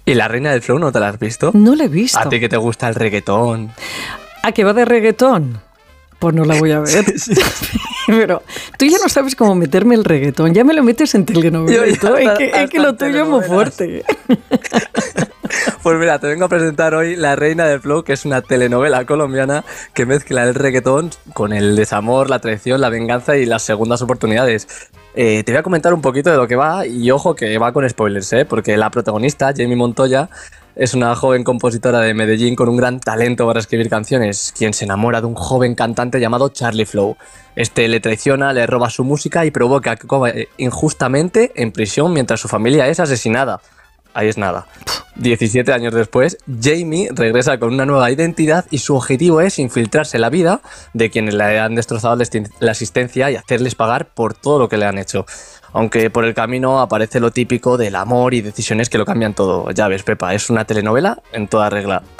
¿Y La Reina del Flow no te la has visto? No la he visto. A ti que te gusta el reggaetón. ¿A qué va de reggaetón? Pues no la voy a ver. Sí. Pero tú ya no sabes cómo meterme el reggaetón. Ya me lo metes en telenovela y todo. Es que lo tuyo es muy fuerte. Pues mira, te vengo a presentar hoy La Reina del Flow, que es una telenovela colombiana que mezcla el reggaetón con el desamor, la traición, la venganza y las segundas oportunidades. Te voy a comentar un poquito de lo que va y ojo que va con spoilers, porque la protagonista, Jamie Montoya, es una joven compositora de Medellín con un gran talento para escribir canciones, quien se enamora de un joven cantante llamado Charlie Flow. Este le traiciona, le roba su música y provoca que coma injustamente en prisión mientras su familia es asesinada. Ahí es nada. 17 años después, Jamie regresa con una nueva identidad y su objetivo es infiltrarse en la vida de quienes le han destrozado la existencia y hacerles pagar por todo lo que le han hecho. Aunque por el camino aparece lo típico del amor y decisiones que lo cambian todo. Ya ves, Pepa, es una telenovela en toda regla.